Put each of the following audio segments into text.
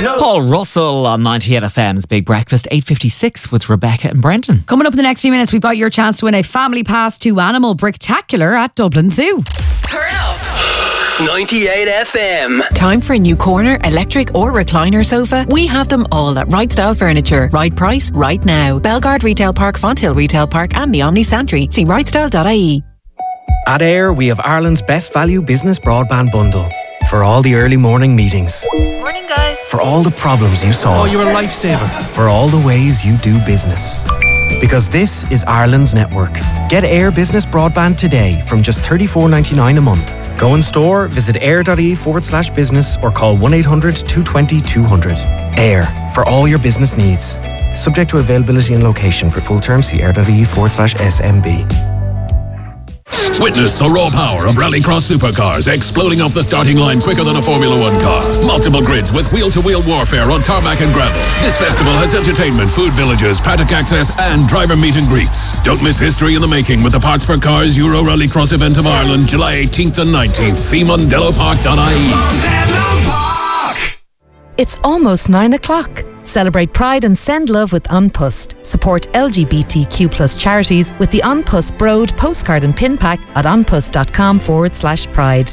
Paul Russell on 98 FM's Big Breakfast, 8:56 with Rebecca and Brendan. Coming up in the next few minutes, we've got your chance to win a family pass to Animal Bricktacular at Dublin Zoo. Turn up 98 FM. Time for a new corner, electric or recliner sofa? We have them all at Right Style Furniture. Right price, right now. Belgard Retail Park, Fonthill Retail Park and the Omni Santry. See rightstyle.ie. At AIR, we have Ireland's best value business broadband bundle. For all the early morning meetings. Morning, guys. For all the problems you solve. Oh, you're a lifesaver. For all the ways you do business. Because this is Ireland's network. Get AIR Business Broadband today from just $34.99 a month. Go in store, visit air.ie/business or call 1-800-220-200. AIR, for all your business needs. Subject to availability and location. For full terms, see air.ie/SMB. Witness the raw power of Rallycross supercars exploding off the starting line quicker than a Formula One car. Multiple grids with wheel-to-wheel warfare on tarmac and gravel. This festival has entertainment, food villages, paddock access and driver meet and greets. Don't miss history in the making with the Parts for Cars Euro Rallycross event of Ireland, July 18th and 19th. See mondellopark.ie. It's almost 9 o'clock. Celebrate Pride and send love with Unpust. Support LGBTQ+ charities with the Unpust Broad postcard and pin pack at unpust.com/pride.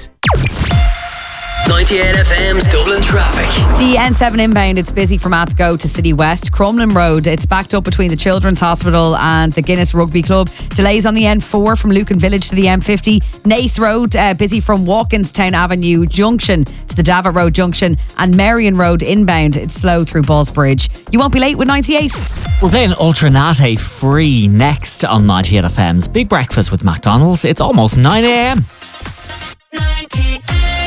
98 FM's Dublin traffic. The N7 inbound, it's busy from Athgo to City West. Crumlin Road, it's backed up between the Children's Hospital and the Guinness Rugby Club. Delays on the N4 from Lucan Village to the M50. Nace Road, busy from Walkinstown Avenue Junction to the Davit Road Junction. And Marion Road inbound, it's slow through Ballsbridge. You won't be late with 98. We're playing Ultranate free next on 98 FM's Big Breakfast with McDonald's. It's almost 9 a.m. 98.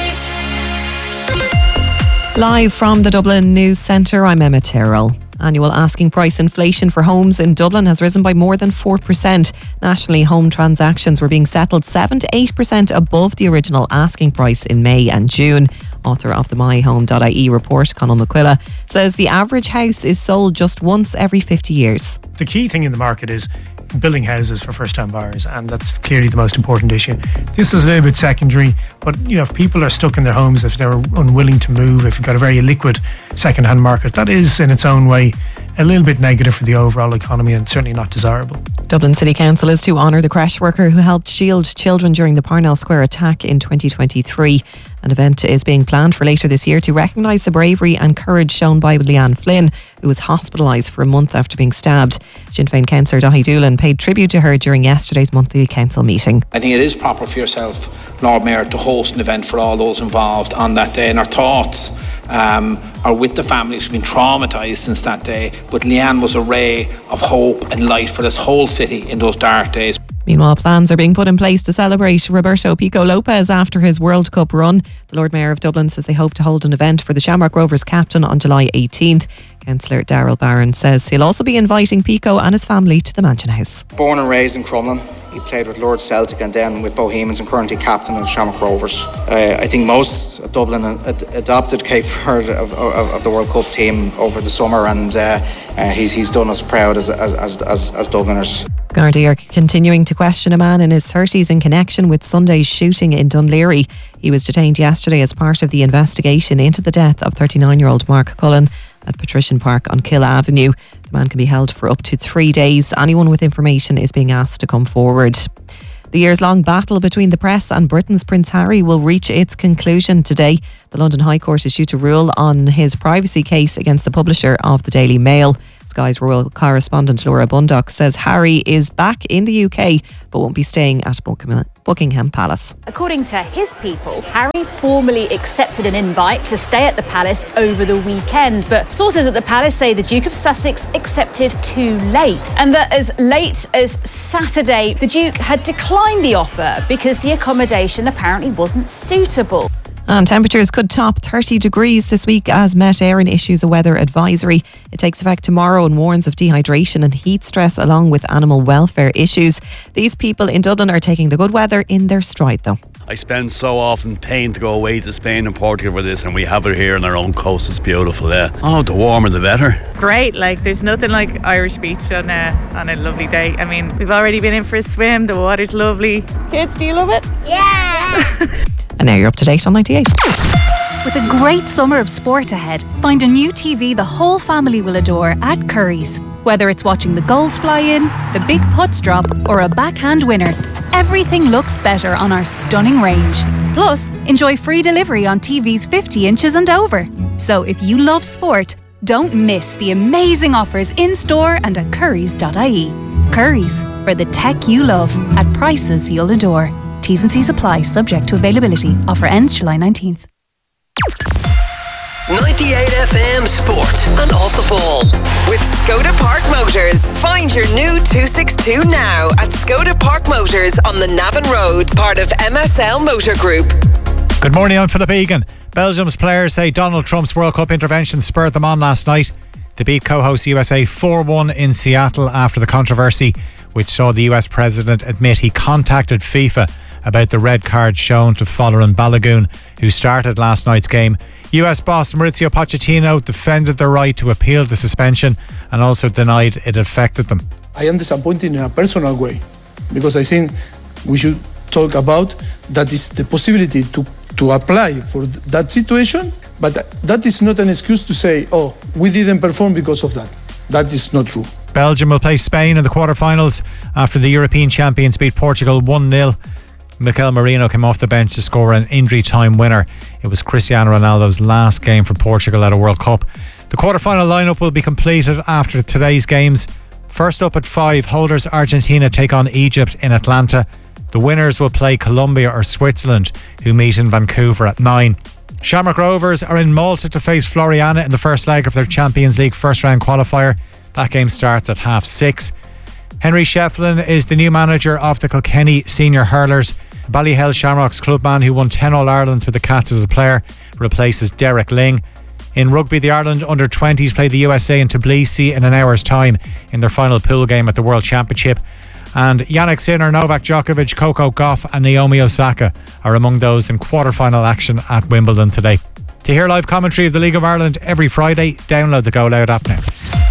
Live from the Dublin News Centre, I'm Emma Tyrrell. Annual asking price inflation for homes in Dublin has risen by more than 4%. Nationally, home transactions were being settled 7 to 8% above the original asking price in May and June. Author of the myhome.ie report, Conal McQuilla, says the average house is sold just once every 50 years. The key thing in the market is building houses for first-time buyers, and that's clearly the most important issue. This is a little bit secondary, but if people are stuck in their homes, if they're unwilling to move, if you've got a very liquid second-hand market, that is in its own way a little bit negative for the overall economy and certainly not desirable. Dublin City Council is to honour the creche worker who helped shield children during the Parnell Square attack in 2023. An event is being planned for later this year to recognise the bravery and courage shown by Leanne Flynn, who was hospitalised for a month after being stabbed. Sinn Féin councillor Daithí Doolan paid tribute to her during yesterday's monthly council meeting. I think it is proper for yourself, Lord Mayor, to host an event for all those involved on that day, and our thoughts are with the families who've been traumatised since that day. But Leanne was a ray of hope and light for this whole city in those dark days. Meanwhile, plans are being put in place to celebrate Roberto Pico Lopez after his World Cup run. The Lord Mayor of Dublin says they hope to hold an event for the Shamrock Rovers captain on July 18th. Councillor Darrell Barron says he'll also be inviting Pico and his family to the Mansion House. Born and raised in Crumlin, he played with Lord Celtic and then with Bohemians and currently captain of Shamrock Rovers. I think most of Dublin adopted Cape Verde of the World Cup team over the summer, and he's done us proud as Dubliners. Gardaí are continuing to question a man in his 30s in connection with Sunday's shooting in Dunleary. He was detained yesterday as part of the investigation into the death of 39-year-old Mark Cullen at Patrician Park on Kill Avenue. The man can be held for up to 3 days. Anyone with information is being asked to come forward. The years-long battle between the press and Britain's Prince Harry will reach its conclusion today. The London High Court is due to rule on his privacy case against the publisher of the Daily Mail. Sky's royal correspondent Laura Bundock says Harry is back in the UK but won't be staying at Buckingham Palace. According to his people, Harry formally accepted an invite to stay at the palace over the weekend, but sources at the palace say the Duke of Sussex accepted too late, and that as late as Saturday, the Duke had declined the offer because the accommodation apparently wasn't suitable. And temperatures could top 30 degrees this week as Met Éireann issues a weather advisory. It takes effect tomorrow and warns of dehydration and heat stress along with animal welfare issues. These people in Dublin are taking the good weather in their stride though. I spend so often paying to go away to Spain and Portugal for this, and we have it here on our own coast. It's beautiful, yeah. Oh, the warmer the better. Great, there's nothing like Irish beach on a lovely day. I mean, we've already been in for a swim, the water's lovely. Kids, do you love it? Yeah! And now you're up to date on 98. With a great summer of sport ahead, find a new TV the whole family will adore at Curry's. Whether it's watching the goals fly in, the big putts drop, or a backhand winner, everything looks better on our stunning range. Plus, enjoy free delivery on TVs 50 inches and over. So if you love sport, don't miss the amazing offers in-store and at currys.ie. Currys, for the tech you love at prices you'll adore. T's and C's apply, subject to availability. Offer ends July 19th. 98 FM Sport and Off the Ball. With Skoda Park Motors. Find your new 262 now at Skoda Park Motors on the Navan Road, part of MSL Motor Group. Good morning, I'm Philip Egan. Belgium's players say Donald Trump's World Cup intervention spurred them on last night. They beat co-host USA 4-1 in Seattle after the controversy, which saw the US president admit he contacted FIFA about the red card shown to Folarin Balogun, who started last night's game. US boss Mauricio Pochettino defended the right to appeal the suspension and also denied it affected them. I am disappointed in a personal way because I think we should talk about that is the possibility to apply for that situation, but that is not an excuse to say, oh, we didn't perform because of that. That is not true. Belgium will play Spain in the quarterfinals after the European champions beat Portugal 1-0. Mikel Merino came off the bench to score an injury time winner. It was Cristiano Ronaldo's last game for Portugal at a World Cup. The quarter-final lineup will be completed after today's games. First up at 5, holders Argentina take on Egypt in Atlanta. The winners will play Colombia or Switzerland, who meet in Vancouver at 9. Shamrock Rovers are in Malta to face Floriana in the first leg of their Champions League first-round qualifier. That game starts at 6:30. Henry Shefflin is the new manager of the Kilkenny Senior Hurlers. Ballyhale Shamrocks clubman who won 10 All-Irelands with the Cats as a player replaces Derek Ling. In rugby, the Ireland under-20s play the USA in Tbilisi in an hour's time in their final pool game at the World Championship. And Yannick Sinner, Novak Djokovic, Coco Gauff and Naomi Osaka are among those in quarter-final action at Wimbledon today. To hear live commentary of the League of Ireland every Friday, download the Go Loud app now.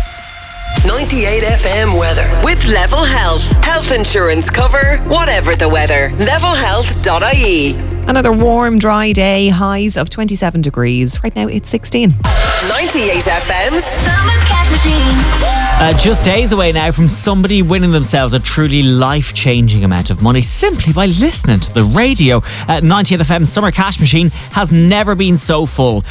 98 FM weather. With Level Health. Health insurance cover, whatever the weather. Levelhealth.ie. Another warm, dry day, highs of 27 degrees. Right now it's 16. 98 FM's Summer Cash Machine. Just days away now from somebody winning themselves a truly life-changing amount of money simply by listening to the radio. 98 FM Summer Cash Machine has never been so full.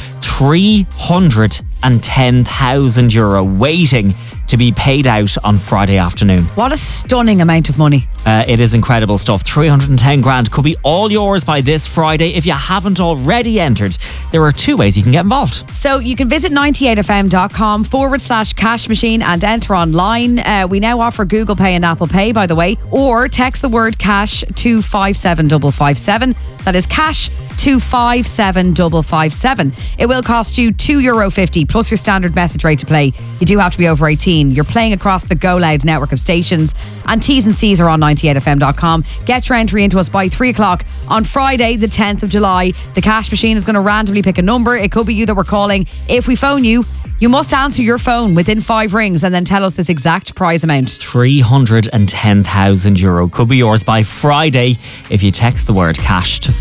€310,000 waiting to be paid out on Friday afternoon. What a stunning amount of money. It is incredible stuff. 310 grand could be all yours by this Friday. If you haven't already entered, there are 2 ways you can get involved. So you can visit 98fm.com/cash machine and enter online. We now offer Google Pay and Apple Pay, by the way, or text the word cash to 57557. That is cash to 57557. It will cost you €2.50 plus your standard message rate to play. You do have to be over 18. You're playing across the Go Loud network of stations, and T's and C's are on 98fm.com. Get your entry into us by 3 o'clock on Friday the 10th of July. The cash machine is going to randomly pick a number. It could be you that we're calling. If we phone you, you must answer your phone within 5 rings and then tell us this exact prize amount. €310,000 could be yours by Friday if you text the word cash to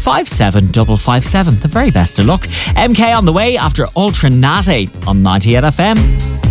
57557. The very best of luck. MK on the way after Ultra Nate on 98 FM.